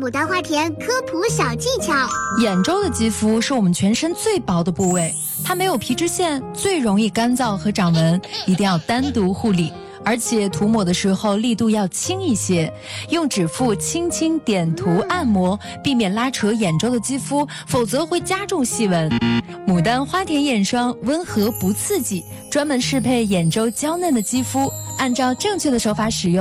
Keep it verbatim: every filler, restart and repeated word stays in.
牡丹花田科普小技巧。 眼周的肌肤是我们全身最薄的部位，它没有皮脂腺，最容易干燥和长纹，一定要单独护理。而且涂抹的时候力度要轻一些，用指腹轻轻点涂按摩，避免拉扯眼周的肌肤，否则会加重细纹。牡丹花田眼霜温和不刺激，专门适配眼周娇嫩的肌肤，按照正确的手法使用。